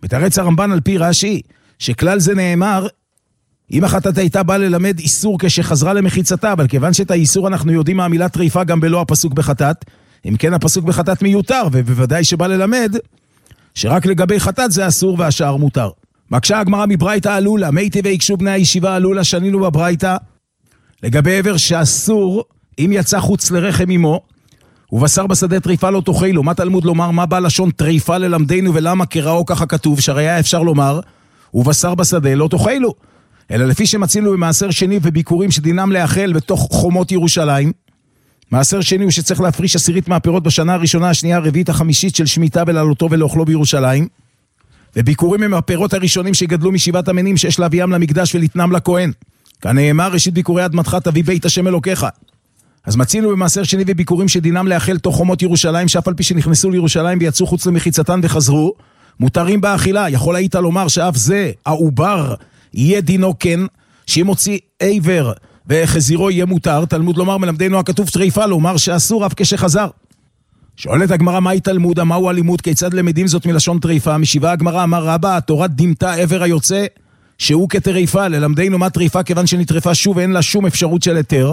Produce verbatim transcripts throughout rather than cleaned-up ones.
ותרץ הרמב"ן על פי רש"י, שכלל זה נאמר, אם החטאת הייתה באה ללמד איסור כשחזרה למחיצתה, אבל כיוון שאת האיסור אנחנו יודעים מהמילה טריפה גם בלא הפסוק בחטאת, אם כן הפסוק בחטאת מיותר, ובוודאי שבא ללמד, שרק לגבי חטאת זה אסור והשאר מותר. מקשה הגמרא מברייתא עלולה, מייטי ויקשו בני הישיבה עלולה, שנינו בברייתא, לגבי עבר שאסור, אם יצא חוץ לרחם אמו, ובשר בשדה טריפה לא תאכלו. מה תלמוד לומר, מה בא לשון טריפה ללמדנו, ולמה קראו ככה כתוב, שהרי היה אפשר לומר, ובשר בשדה לא תאכלו. אלא לפי שמצינו במעשר שני וביקורים שדינם לאכל בתוך חומות ירושלים, מעשר שני הוא שצריך להפריש עשירית מהפירות בשנה הראשונה, השנייה, הרביעית, החמישית של שמיטה ולעלותו ולאוכלו בירושלים, וביקורים הם הפירות הראשונים שגדלו משבעת המינים שיש להביאם למקדש ולתנם לכהן. כאן נאמר, ראשית ביקורי אדמתך תביא בית השם אלוקיך. אז מצינו במעשר שני וביקורים שדינם לאכל תוך חומות ירושלים, שאף על פי שנכנסו לירושלים ויצאו חוץ למחיצתן וחזרו, מותרים באכילה. יכול היית לומר שאף זה, העובר, יהיה דינו כן, שאם הוציא עבר וחזירו יהיה מותר. תלמוד לומר, מלמדנו הכתוב טריפה, לומר שאסור אף כשחזר. שואלת הגמרא, מהי תלמודה, מהו הלימוד, כיצד למדים זאת מלשון טריפה? משיבה הגמרא, אמר רבא, התורה דימתה עבר היוצא שהוא כטריפה. ללמדנו מה טריפה, כיוון שנטרפה שוב אין לה שום אפשרות של היתר.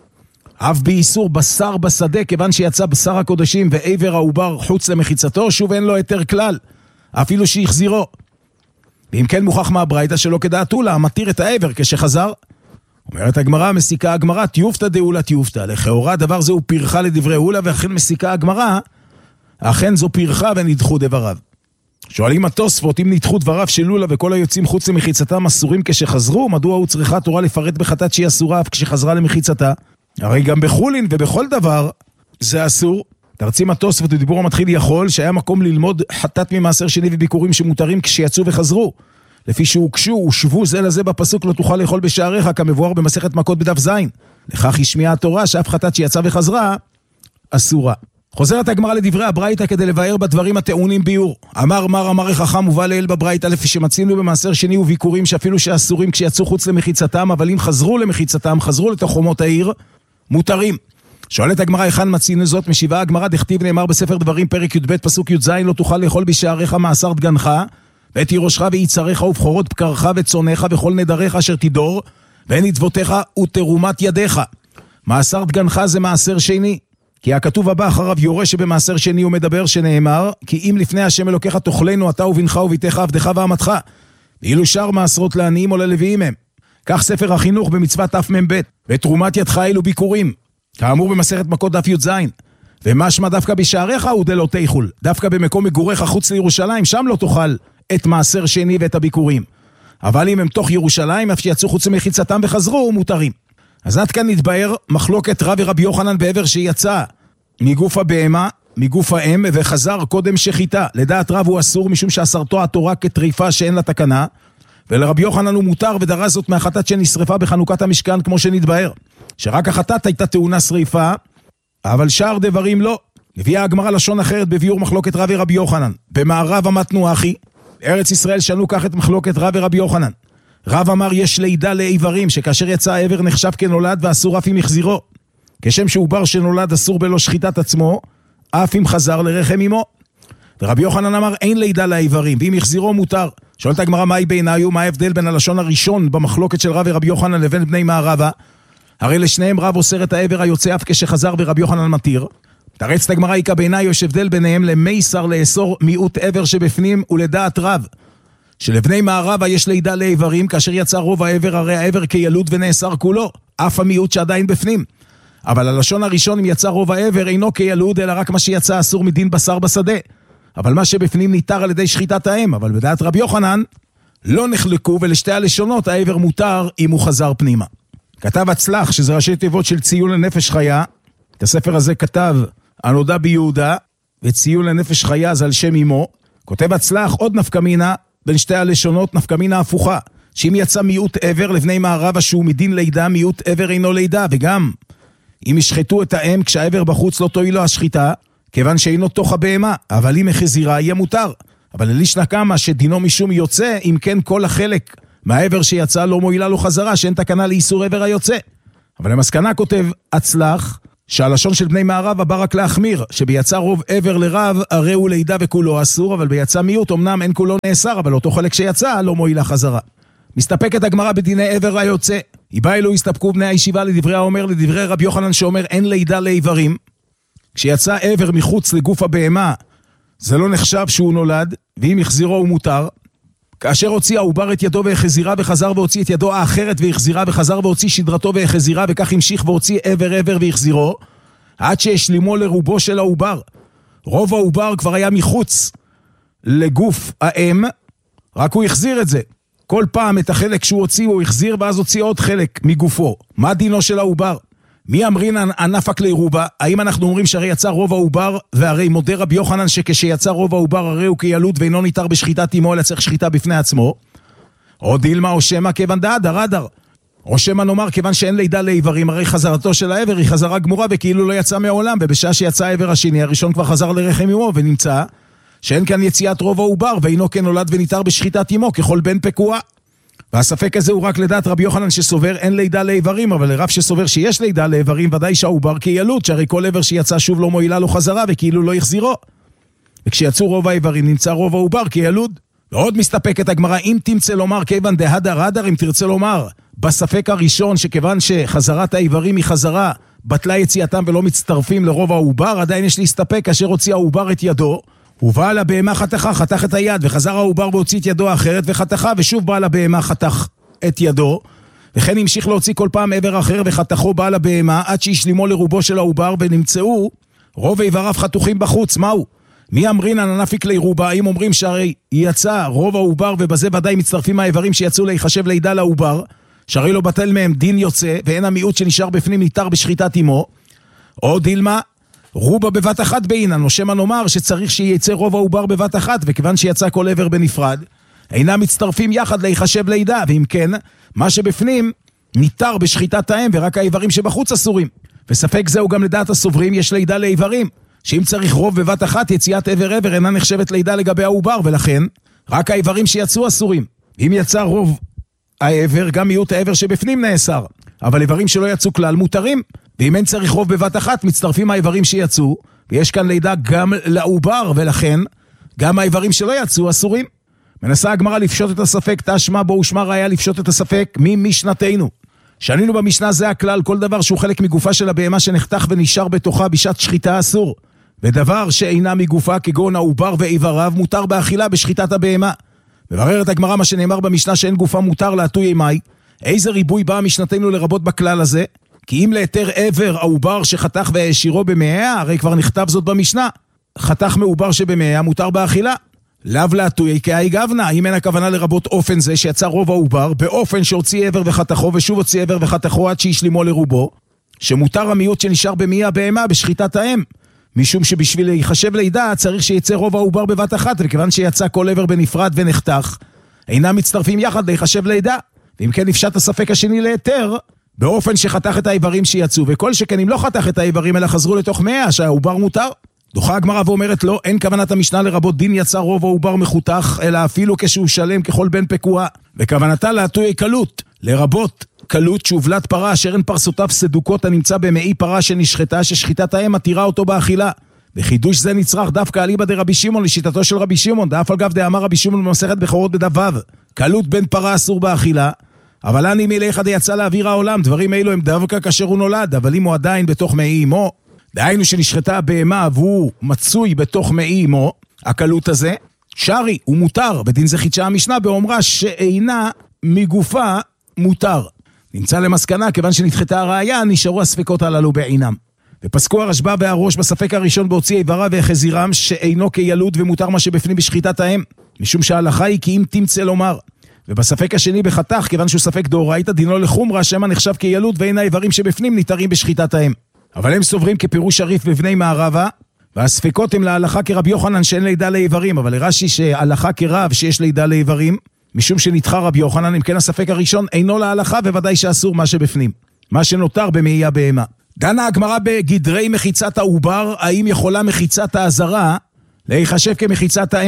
אף באיסור בשר בשדה, כיוון שיצא בשר הקודשים ועבר העובר חוץ למחיצתו, שוב אין לו היתר כלל, אפילו שהחזירו. ואם כן מוכח מהברייתא שלא כדעתו לה, מתיר את העבר כשחזר. אומרת הגמרא, מסיקה הגמרא, תיופתא דאולה תיופתא. לכאורה דבר זה הוא פרחה לדברי אולה, ואכן מסיקה הגמרא, אכן זו פרחה ונדחו דבריו. שואלים התוספות, אם נדחו דבריו של אולה וכל היוצאים חוץ למחיצתם אסורים כשחזרו, מדוע הוא צריכה תורה לפרט בחטאת שהיא אסורה אף כשחזרה למחיצתה? הרי גם בחולין ובכל דבר זה אסור. תרצים התוספות ודיבור המתחיל יכול, שהיה מקום ללמוד חטאת ממעשר שני וביקורים שמותרים כשיצאו וחזרו. לפי שהוקשו ושבו זה לזה בפסוק לא תוכל לאכול בשעריך, כמבואר במסכת מכות בדף זין. לכך השמיעה התורה שאף חטאת שיצא וחזרה אסורה. חוזרת הגמרא לדברי הברייתא כדי לבאר בדברים הטעונים ביור. אמר מר אמר חכם ובא לאל בברייתא, לפי שמצינו במעשר שני וביקורים שאפילו שאסורים כשיצאו חוץ למחיצתם, אבל אם חזרו למחיצתם, חזרו לתוך חומות העיר, מותרים. שואלת הגמרא, היכן מצינו זאת? משיבה הגמרא, דכתיב נאמר בספר דברים פרק י"ב פסוק י"ז, לא תוכל לאכול בשעריך מעשר דגנך ואת תירושך ויצריך ובחורות בקרך וצונך וכל נדריך אשר תדור והן עדבותיך ותרומת ידיך. מעשר דגנך זה מעשר שני, כי הכתוב הבא אחריו יורה שבמעשר שני הוא מדבר, שנאמר כי אם לפני השם אלוקיך תאכלנו אתה ובנך וביתך עבדך ואמתך, ואילו שאר מעשרות לעניים או ללוויים הם. כך ספר החינוך במצוות תמ"ב. ותרומת ידך אלו ביקורים, כאמור במסכת מכות דף י"ז. ומשמע דווקא בשעריך הוא דלא תאכול, דווקא במקום מגוריך חוץ לירושלים, שם לא תאכל את מעשר שני ואת הביקורים. אבל אם הם תוך ירושלים, אף שיצאו חוץ למחיצתם וחזרו, מותרים. אז עד כאן נתבהר מחלוקת רב ורבי יוחנן בעבר שיצא מגוף הבהמה, מגוף האם, וחזר קודם שחיטה. לדעת רב הוא אסור משום שאסרתו התורה כטריפה שאין לה תקנה, ולרבי יוחנן הוא מותר ודרש זאת מהחטאת שנשרפה בחנוכת המשכן, כמו שנתבהר, שרק החטאת הייתה טעונה שריפה, אבל שאר דברים לא. הביאה הגמרא לשון אחרת בביאור מחלוקת רב ורבי יוחנן. במערב אמתנו אחי, ארץ ישראל שנו כך את מחלוקת רב ורבי יוחנן. רב אמר יש לידה לאיברים, שכאשר יצא העבר נחשב כנולד ואסור אף אם יחזירו, כשם שעובר שנולד אסור בלא שחיטת עצמו, אף אם חזר לרחם אמו. ורבי יוחנן אמר אין לידה לאיברים, ואם יחזירו מותר. שואלת הגמרא, מהי בעיניו, מה ההבדל בין הלשון הראשון במחלוקת של רב ורבי יוחנן לבין בני מערבה? הרי לשניהם רב אוסר את העבר היוצא אף כשחזר ורבי יוחנן מתיר. תרצת הגמרא, איקה בעיניו יש הבדל ביניהם למייסר לאסור מיעוט עבר שבפנים ולדעת רב, שלבני מערבה יש לידה לאיברים, כאשר יצא רוב העבר הרי העבר כילוד ונאסר כולו, אף המיעוט שעדיין בפנים. אבל הלשון הראשון אם יצא רוב העבר אינו כילוד, אלא רק מה שיצא אסור מדין בשר בשדה, אבל מה שבפנים ניתר על ידי שחיטת האם. אבל בדעת רבי יוחנן לא נחלקו, ולשתי הלשונות העבר מותר אם הוא חזר פנימה. כתב הצלח, שזה ראשי תיבות של ציון לנפש חיה, את הספר הזה כתב הנודע ביהודה, וציון לנפש חיה זה על שם אמו. כותב הצלח עוד נפקמינה בין שתי הלשונות, נפקמינה הפוכה, שאם יצא מיעוט עבר לבני מערבה שהוא מדין לידה, מיעוט עבר אינו לידה, וגם אם ישחטו את האם כשהעבר בחוץ לא תועיל לו השחיטה, כיוון שאינו תוך הבהמה, אבל אם החזירה יהיה מותר. אבל לישנא קמא שדינו משום יוצא, אם כן כל החלק מהעבר שיצא לא מועילה לו חזרה, שאין תקנה לאיסור עבר היוצא. אבל למסקנה כותב הצלח, שהלשון של בני מערב הבא רק להחמיר, שביצא רוב עבר לרב, הרי הוא לידה וכולו אסור, אבל ביצא מיעוט אמנם אין כולו נאסר, אבל אותו חלק שיצא לא מועילה חזרה. מסתפקת הגמרא בדיני עבר היוצא. איבא אלו הסתפקו בני הישיבה לדברי האומר, לדברי רבי יוחנן שאומר אין לידה לאיברים. כשיצא עבר מחוץ לגוף הבהמה, זה לא נחשב שהוא נולד, ואם החזירו הוא מותר. כאשר הוציא העובר את ידו והחזירה וחזר והוציא את ידו האחרת והחזירה וחזר והוציא שדרתו והחזירה וכך המשיך והוציא עבר עבר והחזירו, עד שהשלימו לרובו של העובר. רוב העובר כבר היה מחוץ לגוף האם, רק הוא החזיר את זה. כל פעם את החלק שהוא הוציא הוא החזיר ואז הוציא עוד חלק מגופו. מה דינו של העובר? מי אמרין ענפק לירובה? האם אנחנו אומרים שהרי יצא רוב העובר, והרי מודה רבי יוחנן שכשיצא רוב העובר הרי הוא כילוד ואינו ניתר בשחיטת אמו אלא צריך שחיטה בפני עצמו? או דילמה או שמה כיוון דאדר אדר. או שמה נאמר כיוון שאין לידה לאיברים, הרי חזרתו של העבר היא חזרה גמורה וכאילו לא יצא מעולם, ובשעה שיצא העבר השני הראשון כבר חזר לרחם אמו ונמצא שאין כאן יציאת רוב העובר ואינו כנולד וניתר בשחיטת אמו ככל בן פקוע. והספק הזה הוא רק לדעת רבי יוחנן שסובר אין לידה לאיברים, אבל לרב שסובר שיש לידה לאיברים ודאי שהעובר כילוד, שהרי כל עבר שיצא שוב לא מועילה לו חזרה וכאילו לא יחזירו. וכשיצאו רוב האיברים נמצא רוב העובר כילוד. ועוד מסתפקת הגמרא אם תמצא לומר כיוון דהדר אדר, אם תרצה לומר בספק הראשון שכיוון שחזרת האיברים היא חזרה בטלה יציאתם ולא מצטרפים לרוב העובר, עדיין יש להסתפק כאשר הוציא העובר את ידו ובעל הבהמה חתכה, חתך את היד, וחזר העובר והוציא את ידו האחרת וחתכה, ושוב בעל הבהמה חתך את ידו, וכן המשיך להוציא כל פעם עבר אחר וחתכו בעל הבהמה, עד שהשלימו לרובו של העובר, ונמצאו רוב איבריו חתוכים בחוץ. מהו? מי אמרינן ענפיק לירובה? האם אומרים שהרי יצא רוב העובר, ובזה ודאי מצטרפים האיברים שיצאו להיחשב לידה לעובר, שהרי לא בטל מהם דין יוצא, ואין המיעוט שנשאר בפנים ניתר בשחיטת אמו, או דילמה, רובה בבת אחת בעינן, או שמה נאמר שצריך שיצא רוב העובר בבת אחת, וכיוון שיצא כל עבר בנפרד, אינם מצטרפים יחד להיחשב לידה, ואם כן, מה שבפנים ניתר בשחיטת האם, ורק האיברים שבחוץ אסורים. וספק זהו גם לדעת הסוברים, יש לידה לאיברים, שאם צריך רוב בבת אחת, יציאת עבר עבר אינה נחשבת לידה לגבי העובר, ולכן רק האיברים שיצאו אסורים. אם יצא רוב העבר, גם מיעוט העבר שבפנים נאסר, אבל איברים שלא יצאו כלל מותרים. ואם אין צריך רוב בבת אחת, מצטרפים האיברים שיצאו, ויש כאן לידה גם לעובר, ולכן גם האיברים שלא יצאו אסורים. מנסה הגמרא לפשוט את הספק, תשמע בו ושמע ראיה לפשוט את הספק ממשנתנו. שנינו במשנה זה הכלל, כל דבר שהוא חלק מגופה של הבהמה שנחתך ונשאר בתוכה בשעת שחיטה אסור. ודבר שאינה מגופה כגון העובר ואיבריו מותר באכילה בשחיטת הבהמה. מבררת הגמרא מה שנאמר במשנה שאין גופה מותר להטוי ימי. איזה ריבוי באה משנתנו לרבות בכלל הזה? כי אם ליתר עבר העובר שחתך והשירו במאה, הרי כבר נכתב זאת במשנה. חתך מעובר שבמאה מותר באכילה. לאו להטוי כאי גבנה, אם אין הכוונה לרבות אופן זה שיצא רוב העובר, באופן שהוציא עבר וחתכו ושוב הוציא עבר וחתכו עד שישלימו לרובו, שמותר המיעוט שנשאר במאה הבהמה בשחיטת האם. משום שבשביל להיחשב לידה צריך שיצא רוב העובר בבת אחת, וכיוון שיצא כל עבר בנפרד ונחתך, אינם מצטרפים יחד להיחשב לידה. ואם כן נפשט הספק השני ליתר, באופן שחתך את האיברים שיצאו, וכל שכן אם לא חתך את האיברים אלא חזרו לתוך מאה, שהעובר מותר. דוחה הגמרא ואומרת לא, אין כוונת המשנה לרבות דין יצא רוב העובר מחותך, אלא אפילו כשהוא שלם ככל בן פקוע, וכוונתה להטוי קלות, לרבות קלות שהובלת פרה אשר אין פרסותיו סדוקות הנמצא במאי פרה שנשחטה, ששחיטת האם מתירה אותו באכילה. וחידוש זה נצרך דווקא אליבא דרבי שמעון לשיטתו של רבי שמעון, דאף על גב דאמר רבי שמעון במסכת בכורות בדף ו', קלות בן פרה אסור באכילה. אבל אני מלך עד יצא לאוויר העולם, דברים אלו הם דווקא כאשר הוא נולד, אבל אם הוא עדיין בתוך מאי אמו, דהיינו שנשחטה הבהמה והוא מצוי בתוך מאי אמו, הקלות הזה, שרי, הוא מותר, בדין זה חידשה המשנה באומרה שאינה מגופה מותר. נמצא למסקנה, כיוון שנדחתה הראיה, נשארו הספקות הללו בעינם. ופסקו הרשב"א והראש בספק הראשון בהוציא איבריו והחזירם, שאינו כילוד ומותר מה שבפנים בשחיטת האם, משום שההלכה היא כי אם תמצא לומר. ובספק השני בחתך, כיוון שהוא ספק דאורייתא, דינו לחומרה, שמה נחשב כילוד ואין האיברים שבפנים ניתרים בשחיטת האם. אבל הם סוברים כפירוש עריף בבני מערבה, והספקות הם להלכה כרבי יוחנן שאין לידה לאיברים, אבל לרש"י שהלכה כרב שיש לידה לאיברים, משום שנדחה רבי יוחנן, אם כן הספק הראשון אינו להלכה, וודאי שאסור מה שבפנים, מה שנותר במאי הבהמה. דנה הגמרא בגדרי מחיצת העובר, האם יכולה מחיצת העזרה להיחשב כמחיצת האם,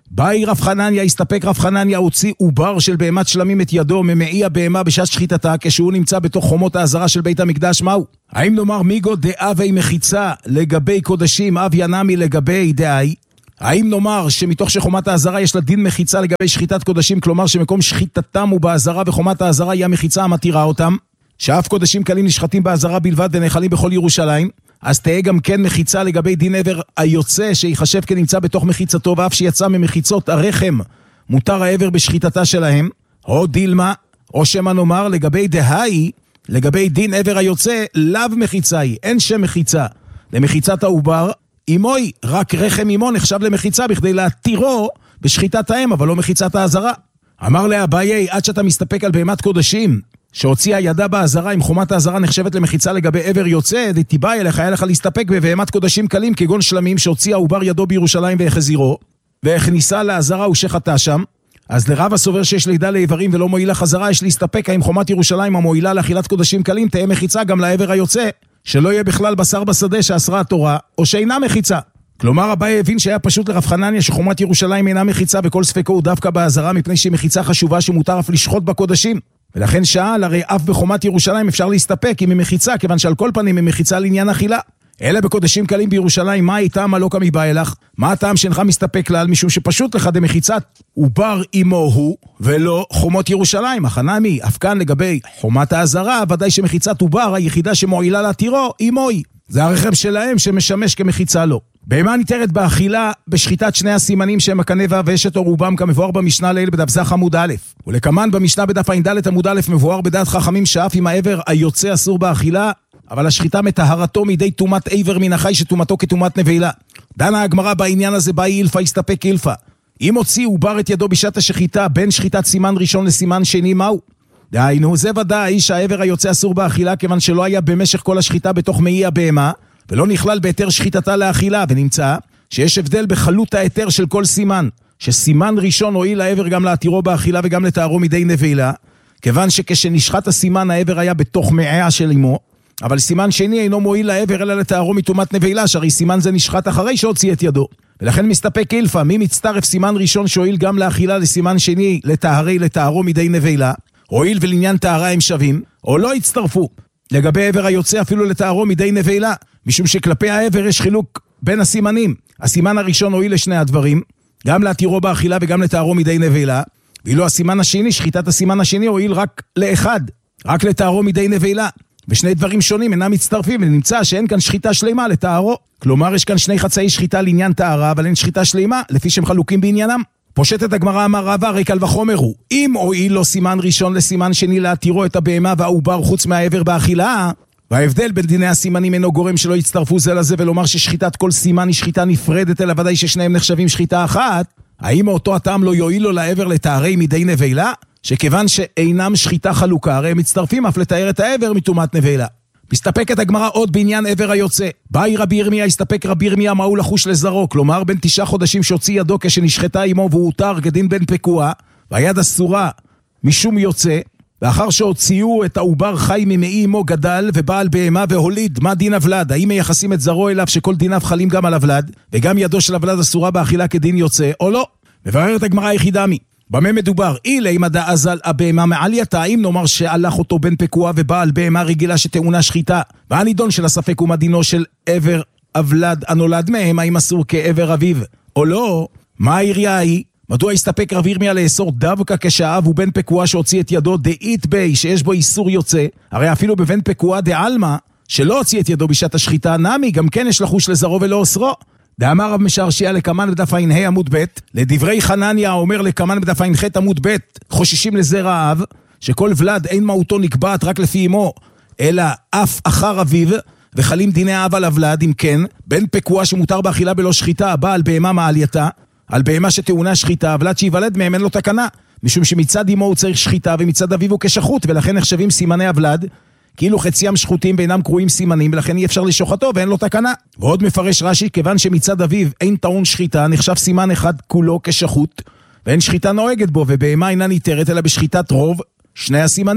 באי רב חנניה, הסתפק רב חנניה, הוציא עובר של בהמת שלמים את ידו ממעי הבהמה בשעת שחיטתה, כשהוא נמצא בתוך חומות העזרה של בית המקדש, מהו? האם נאמר מיגו דאבי מחיצה לגבי קודשים, אב ינמי לגבי דאי? האם נאמר שמתוך שחומת העזרה יש לה דין מחיצה לגבי שחיטת קודשים, כלומר שמקום שחיטתם הוא בעזרה וחומת העזרה היא המחיצה המתירה אותם, שאף קודשים קלים נשחטים בעזרה בלבד ונאכלים בכל ירושלים, אז תהיה גם כן מחיצה לגבי דין עבר היוצא שיחשב כנמצא בתוך מחיצתו, ואף שיצא ממחיצות הרחם מותר העבר בשחיטתה שלהם, או דילמה, או שמה נאמר לגבי דהי, לגבי דין עבר היוצא, לאו מחיצה היא, אין שם מחיצה למחיצת העובר, אימוי, רק רחם אימו נחשב למחיצה בכדי להתירו בשחיטת האם, אבל לא מחיצת העזרה. אמר לאביי, עד שאתה מסתפק על בהמת קודשים, שהוציאה ידה בעזרה, אם חומת העזרה נחשבת למחיצה לגבי עבר יוצא, דתיבא אליך, היה לך להסתפק בבהמת קודשים קלים, כגון שלמים, שהוציאה עובר ידו בירושלים והחזירו, והכניסה לעזרה ושחטה שם. אז לרב הסובר שיש לידה לאיברים ולא מועילה חזרה, יש להסתפק האם חומת ירושלים המועילה לאכילת קודשים קלים, תהיה מחיצה גם לעבר היוצא, שלא יהיה בכלל בשר בשדה שאסרה התורה, או שאינה מחיצה. כלומר, אביי הבין שהיה פשוט לרב חנניה שחומת ירושלים אינה מחיצה, וכל ספקו הוא דווקא בעזרה, מפני שהיא מחיצה חשובה שמותר אף לשחוט בקודשים. ולכן שאל, הרי אף בחומת ירושלים אפשר להסתפק אם היא מחיצה, כיוון שעל כל פנים היא מחיצה לעניין אכילה. אלא בקודשים קלים בירושלים, מה איתם הלא כמי בא אלך? מה הטעם שאינך מסתפק כלל, משום שפשוט לך דמחיצת עובר עמו הוא, ולא חומות ירושלים. החנמי, אף כאן לגבי חומת העזרה, ודאי שמחיצת עובר היחידה שמועילה להתירו, עמו היא. זה הרחם שלהם שמשמש כמחיצה לו. בהמה ניתרת באכילה בשחיטת שני הסימנים שהם הקנה והוושת או רובם, כמבואר במשנה לעיל בדף זך עמוד א', ולכמן במשנה בדף ע"ד עמוד א' מבואר בדעת חכמים שאף אם העבר היוצא אסור באכילה, אבל השחיטה מטהרתו מידי תומת עבר מן החי שתומתו כתומת נבלה. דנה הגמרא בעניין הזה, באי אילפה הסתפק אילפה. אם הוציא עובר את ידו בשעת השחיטה בין שחיטת סימן ראשון לסימן שני, מהו? דהיינו, זה ודאי שהעבר היוצא אסור באכילה, כיוון שלא היה במשך כל השחיטה בתוך מעי הבהמה, ולא נכלל בהיתר שחיטתה לאכילה, ונמצא שיש הבדל בחלות ההיתר של כל סימן, שסימן ראשון הועיל העבר גם להתירו באכילה וגם לתארו מידי נבלה, כיוון שכשנשחט הסימן העבר היה בתוך מעיה של אמו, אבל סימן שני אינו מועיל לעבר אלא לתארו מתומת נבלה, שהרי סימן זה נשחט אחרי שהוציא את ידו. ולכן מסתפק אילפה, מי מצטרף סימן ראשון שהועיל גם לאכילה לסימן שני לתארי לתארו מידי נבלה, הועיל ולעניין תארה הם שווים, או לא הצטרפו. לגבי עבר היוצא אפילו לתארו מידי נבלה, משום שכלפי העבר יש חילוק בין הסימנים. הסימן הראשון הועיל לשני הדברים, גם להתירו באכילה וגם לתארו מידי נבלה, ואילו הסימן השני, שחיטת הסימן השני, הועיל רק לאחד, רק לתארו מידי נבלה. ושני דברים שונים אינם מצטרפים, ונמצא שאין כאן שחיטה שלמה לתארו. כלומר, יש כאן שני חצאי שחיטה לעניין תארה, אבל אין שחיטה שלמה, לפי שהם חלוקים בעניינם. פושטת הגמרא אמר רבא, הרי קל וחומר הוא, אם הועיל לו סימן ראשון לסימן שני להתירו את הבהמה והעובר חוץ מהעבר באכילה, וההבדל בין דיני הסימנים אינו גורם שלא יצטרפו זה לזה, ולומר ששחיטת כל סימן היא שחיטה נפרדת, אלא ודאי ששניהם נחשבים שחיטה אחת, האם אותו הטעם לא יועיל לו לעבר לתארי מידי נבלה? שכיוון שאינם שחיטה חלוקה, הרי הם מצטרפים אף לתאר את העבר מתומת נבלה. מסתפקת הגמרא עוד בעניין עבר היוצא. באי רבי ירמיה, הסתפק רבי ירמיה מהו לחוש לזרו, כלומר בין תשעה חודשים שהוציא ידו כשנשחטה עמו והוא הותר כדין בן פקוע, והיד אסורה משום יוצא, ואחר שהוציאו את העובר חי ממעי עמו גדל ובעל בהמה והוליד, מה דין אבלד? האם מייחסים את זרו אליו שכל דיניו חלים גם על אבלד, וגם ידו של אבלד אסורה באכילה כדין יוצא, או לא? מבררת הגמרא היחידמי. במה מדובר? אילה אם הדא אזל הבהמה מעלייתה, אם נאמר שהלך אותו בן פקוע ובעל בהמה רגילה שטעונה שחיטה, והנידון של הספק הוא מדינו של עבר אבלד הנולד מהם, האם אסור כעבר אביו או לא? מה העירייה היא? מדוע הסתפק רבי ירמיה לאסור דווקא כשאב הוא בן פקוע שהוציא את ידו דאית בי שיש בו איסור יוצא? הרי אפילו בבן פקוע דעלמה שלא הוציא את ידו בשעת השחיטה נמי גם כן יש לחוש לזרו ולא אוסרו. דאמר רב משרשיה לקמן בדף ע"ה עמוד ב', לדברי חנניה אומר לקמן בדף ע"ח עמוד ב', חוששים לזרע האב, שכל ולד אין מהותו נקבעת רק לפי אמו, אלא אף אחר אביו, וחלים דיני האב על הוולד, אם כן, בן פקוע שמותר באכילה בלא שחיטה, בא על בהמה מעלייתה, על בהמה שטעונה שחיטה, הוולד שיוולד מהם אין לו תקנה, משום שמצד אמו הוא צריך שחיטה, ומצד אביו הוא כשחות, ולכן נחשבים סימני הוולד, כאילו חציים שחוטים ואינם קרויים סימנים, ולכן אי אפשר לשוחטו ואין לו תקנה. ועוד מפרש רש"י, כיוון שמצד אביו אין טעון שחיטה, נחשב סימן אחד כולו כשחוט, ואין שחיטה נוהגת בו, ובהמה אינה ניתרת אלא בשחיטת רוב שני הסימנים.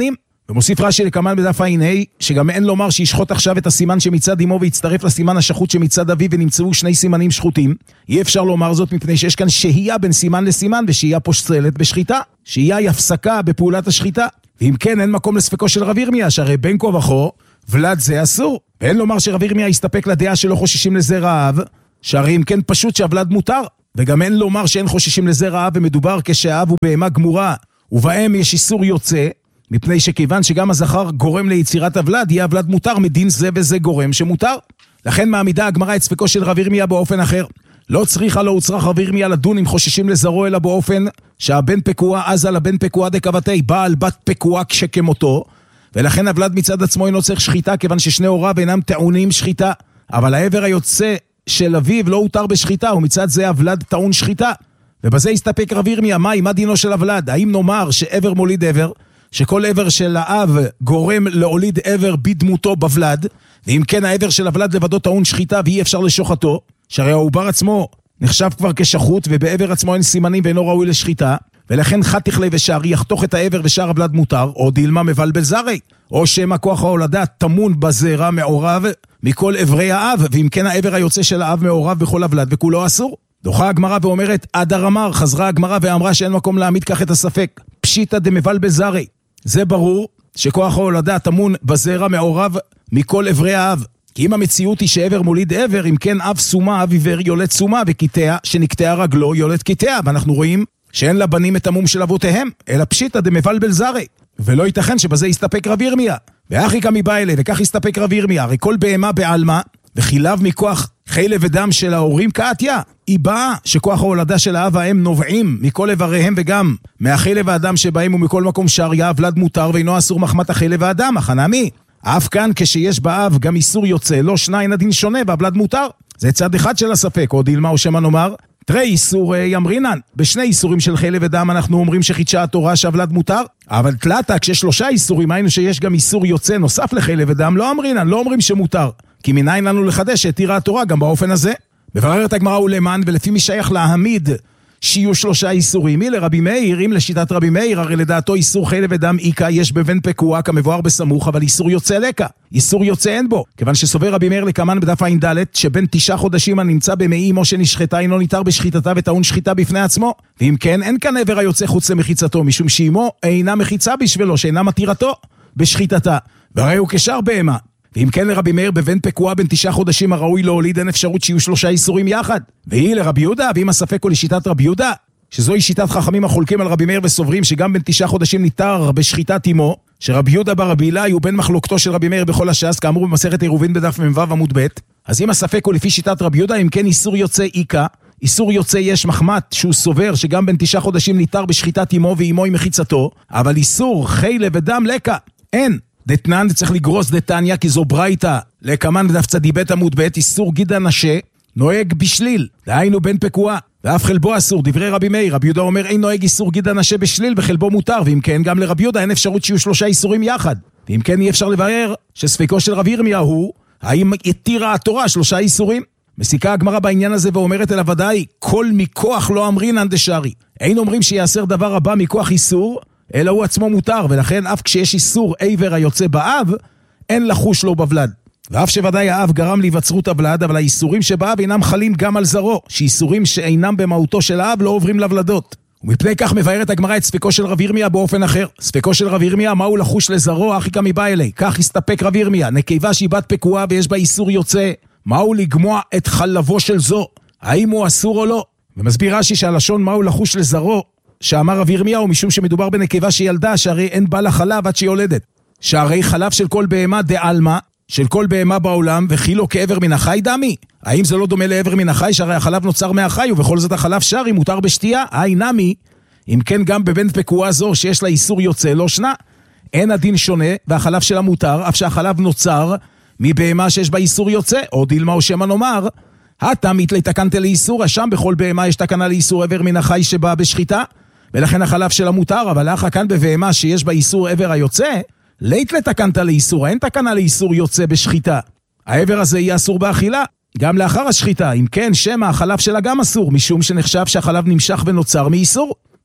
ומוסיף רש"י לקמן בדף ע"ה, שגם אין לומר שישחוט עכשיו את הסימן שמצד אמו ויצטרף לסימן השחוט שמצד אביו ונמצאו שני סימנים שחוטים. אי אפשר לומר זאת מפני שיש כאן שהייה בין סימן לסימן ושהייה פוסלת בשחיטה. שהייה היא הפסקה בפעולת השחיטה. ואם כן, אין מקום לספקו של רב ירמיה, שהרי בין כה וכה ולד זה אסור. ואין לומר שרב ירמיה יסתפק לדעה שלא חוששים לזרע האב, שהרי אם כן פשוט שהוולד מותר. וגם אין לומר שאין חוששים לזרע האב ומדובר כשהאב הוא בהמה גמורה ובהם יש איסור יוצא, מפני שכיוון שגם הזכר גורם ליצירת הוולד, יהיה הוולד מותר מדין זה וזה גורם שמותר. לכן מעמידה הגמרא את ספקו של רב ירמיה באופן אחר. לא צריכה לא הוצרך רב ירמיה לדון אם חוששים לזרעו, אלא באופן שהבן פקוע אז על הבן פקוע דקבתי, בעל בת פקוע כשכמותו, ולכן הוולד מצד עצמו אינו צריך שחיטה, כיוון ששני הוריו אינם טעונים שחיטה. אבל העבר היוצא של אביו לא הותר בשחיטה, ומצד זה הוולד טעון שחיטה. ובזה הסתפק רב ירמיה. מהי, מה דינו של הוולד? האם נאמר שעבר מוליד עבר, שכל עבר של האב גורם להוליד עבר בדמותו בוולד, ואם כן העבר של הוולד לבדו טעון שחיטה ואי אפשר לשוחתו, שהרי העובר עצמו נחשב כבר כשחוט ובעבר עצמו אין סימנים ואינו ראוי לשחיטה, ולכן חת תכלה ושערי יחתוך את העבר ושאר הוולד מותר, או דילמה מבלבל זרי, או שמא כוח ההולדה טמון בזרע מעורב מכל עברי האב, ואם כן העבר היוצא של האב מעורב בכל הוולד וכולו אסור. דוחה הגמרא ואומרת אדר אמר, חזרה הגמרא ואמרה שאין מקום להעמיד כך את הספק, פשיטא דמבלבל זרי. זה ברור שכוח ההולדה טמון בזרע מעורב מכל עברי האב. כי אם המציאות היא שעבר מוליד עבר, אם כן אב סומה, אב עיוור יולד סומה, וקטע שנקטע רגלו יולד קטע, ואנחנו רואים שאין לבנים את המום של אבותיהם, אלא פשיטא דמבלבל זרי. ולא ייתכן שבזה יסתפק רב ירמיה. ואחי כמי בא אלה, וכך יסתפק רב ירמיה, הרי כל בהמה בעלמה, וחיליו מכוח חלב ודם של ההורים כעתיה. היא באה שכוח ההולדה של האב והאם נובעים מכל איבריהם וגם מהחלב האדם שבהם ומכל מקום שריה, הוולד מותר ואינו אסור מחמת החלב האדם, החנמי. אף כאן כשיש באב גם איסור יוצא, לא שניים הדין שונה והוולד מותר. זה צד אחד של הספק, או דילמה או שמה נאמר, תראי איסור ימרינן. בשני איסורים של חלב ודם אנחנו אומרים שחידשה התורה שהוולד מותר, אבל תלתה כשיש שלושה איסורים, היינו שיש גם איסור יוצא נוסף לחלב ודם, לא אמרינן, לא אומרים שמותר. כי מניין לנו לחדש שהתירה התורה גם באופן הזה. מבררת הגמרא ולמן, ולפי מי שייך להעמיד שיהיו שלושה איסורים. מי לרבי מאיר, אם לשיטת רבי מאיר, הרי לדעתו איסור חלב ודם איקה יש בבן פקוע כמבואר בסמוך, אבל איסור יוצא לקה. איסור יוצא אין בו. כיוון שסובר רבי מאיר לקמן בדף ע"ד, שבין תשעה חודשים הנמצא במעי אמו שנשחטה אינו ניתר בשחיטתה וטעון שחיטה בפני עצמו. ואם כן, אין כאן עבר היוצא חוץ למחיצתו, משום שאמו אינה מחיצה בשבילו, שאינה מתירתו בשחיטתה. והרי הוא כשאר בהמה. ואם כן לרבי מאיר בבן פקוע בין תשעה חודשים הראוי להוליד, אין אפשרות שיהיו שלושה איסורים יחד. והיא לרבי יהודה, ואם הספק הוא לשיטת רבי יהודה, שזוהי שיטת חכמים החולקים על רבי מאיר וסוברים שגם בין תשעה חודשים ניתר בשחיטת אמו, שרבי יהודה ברבי אילאי הוא בן מחלוקתו של רבי מאיר בכל הש"ס, כאמור במסכת עירובין בדף מ"ו עמוד ב'. אז אם הספק הוא לפי שיטת רבי יהודה, אם כן איסור יוצא איקה, איסור יוצא יש מחמת שהוא סובר שגם בין תשעה חודשים ניתר בשחיטת אמו ואמו עם מחיצתו, אבל איסור חלב ודם לקה אין. דתנן צריך לגרוס דתניה, כי זו ברייתא לקמן בדף צדי ב' עמוד ב', איסור גידה נשה נוהג בשליל, דהיינו בן פקוע, ואף חלבו אסור. דברי רבי מאיר, רבי יהודה אומר אין נוהג איסור גידה נשה בשליל וחלבו מותר, ואם כן גם לרבי יהודה אין אפשרות שיהיו שלושה איסורים יחד. ואם כן אי אפשר לבאר שספקו של רבי ירמיה הוא האם התירה התורה שלושה איסורים. מסיקה הגמרא בעניין הזה ואומרת אל הוודאי, כל מכוח לא אמרינן דשארי, אין אומרים שיעשר דבר הבא מכוח איסור, אלא הוא עצמו מותר, ולכן אף כשיש איסור עבר היוצא באב, אין לחוש לו בוולד. ואף שוודאי האב גרם להיווצרות הוולד, אבל האיסורים שבאב אינם חלים גם על זרו, שאיסורים שאינם במהותו של האב לא עוברים לוולדות. ומפני כך מבארת הגמרא את ספקו של רב ירמיה באופן אחר. ספקו של רב ירמיה, מהו לחוש לזרו, אחי כמי בא אלי. כך הסתפק רב ירמיה, נקבה שהיא בת פקועה ויש בה איסור יוצא, מהו לגמוע את חלבו של זו, האם הוא אסור או לא. ומסביר רש"י שהלשון מהו לחוש לזרו, שאמר רב ירמיהו, משום שמדובר בנקבה שילדה, שהרי אין בה לחלב עד שיולדת. שהרי חלב של כל בהמה דעלמה, של כל בהמה בעולם, וכילו כעבר מן החי דמי. האם זה לא דומה לעבר מן החי, שהרי החלב נוצר מהחי, ובכל זאת החלב שרי מותר בשתייה? היי נמי, אם כן גם בבן פקועה זו, שיש לה איסור יוצא, לא שנה. אין הדין שונה, והחלב שלה מותר, אף שהחלב נוצר מבהמה שיש בה איסור יוצא, או דילמה או שמה נאמר, התמית לתקנת לאיסור, שם בכל בהמה יש תקנה לאיסור עבר מן החי שבא בשחיטה, ולכן החלב שלה מותר, אבל לאחר כאן בבהמה שיש בה איסור עבר היוצא, לית לתקנת לאיסור, אין תקנה לאיסור יוצא בשחיטה. העבר הזה יהיה אסור באכילה, גם לאחר השחיטה, אם כן, שמה החלב שלה גם אסור, משום שנחשב שהחלב נמשך ונוצר מאיסור.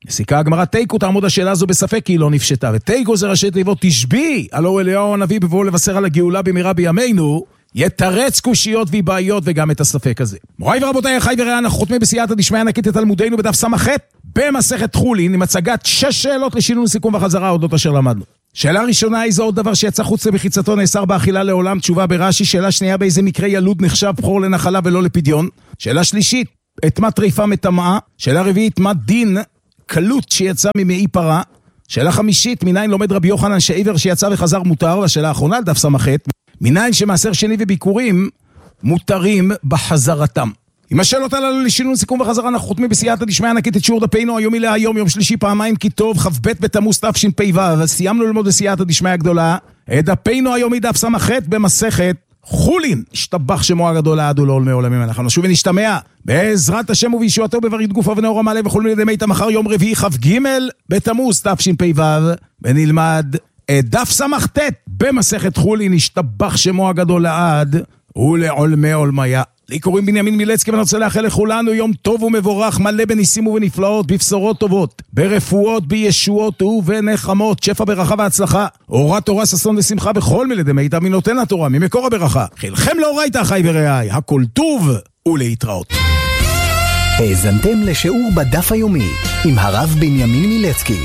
נסיקה הגמרא תיקו, תעמוד השאלה הזו בספק כי היא לא נפשטה, ותיקו זה ראשי תיבות תשבי, הלא אליהו הנביא בבואו לבשר על הגאולה במהרה בימינו, יתרץ קושיות ובעיות וגם את הספק הזה. מוריי ורבותיי, אחי ורעי, אנחנו חותמים בסייעתא דשמיא ענקית את תלמודנו בדף ס"ח במסכת חולין, עם הצגת שש שאלות לשינון סיכום וחזרה אודות אשר למדנו. שאלה ראשונה, איזה עוד דבר שיצא חוץ למחיצתו נאסר באכילה לעולם? תשובה ברש"י. שאלה שנייה, באיזה מקרה ילוד נחשב בכור לנחלה ולא לפדיון? שאלה שלישית, את מה טריפה מטמאה? שאלה רביעית, מה דין קלות שיצא ממעי פרה? שאלה חמישית, מניין לומד רבי יוחנן שעבר שיצא וחזר מותר? והשאלה האחרונה, דף ס"ח, מניין שמעשר שני וביקורים מותרים בחזרתם? עם השאלות הללו לשינון סיכום וחזרה אנחנו חותמים בסייעתא דשמיא ענקית את שיעור דפינו היומי להיום, יום שלישי פעמיים כי טוב, כ"ב בתמוז תשפ"ו. סיימנו ללמוד בסייעתא דשמיא הגדולה את דפינו היומי דף ס"ח במסכת חולין. השתבח שמו הגדול לעד ולעולמי עולמים. אנחנו נשוב ונשתמע בעזרת השם ובישועתו בברית גופו ונאור המעלה וכולנו לידי מיתה מחר יום רביעי כ"ג בתמוז תשפ"ו, ונלמד את דף ס"ט במסכת חולין. השתבח שמו הגדול לעד ולעולמי עולמיה. לי קוראים בנימין מילצקי ואני רוצה לאחל לכולנו יום טוב ומבורך, מלא בניסים ובנפלאות, בבשורות טובות, ברפואות, בישועות ובנחמות, שפע ברכה והצלחה, אורת תורה, ששון ושמחה בכל מלדי מיתה מנותן התורה, ממקור הברכה. חילכם לאורייתא אחי ורעי, הכל טוב ולהתראות. האזנתם לשיעור בדף היומי עם הרב בנימין מילצקי.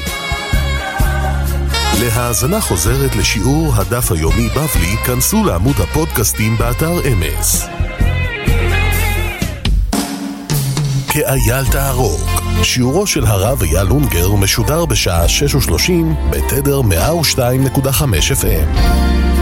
להאזנה חוזרת לשיעור הדף היומי בבלי, כנסו לעמוד הפודקאסטים באתר אמס. כאייל תערוק, שיעורו של הרב אייל אונגר משודר בשעה שש ושלושים בתדר מאה ושתיים נקודה חמש אף אם.